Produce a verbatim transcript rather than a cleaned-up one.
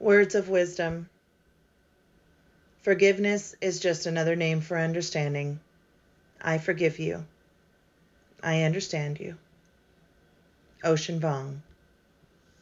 Words of wisdom. Forgiveness is just another name for understanding. I forgive you. I understand you. Ocean Vuong.